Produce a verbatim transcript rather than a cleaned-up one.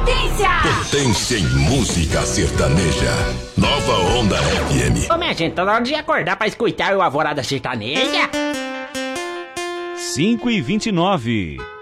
potência! Potência em música sertaneja. Nova Onda F M. Ô, minha gente, tá na hora de acordar pra escutar o Alvorada Sertaneja. cinco e vinte e nove.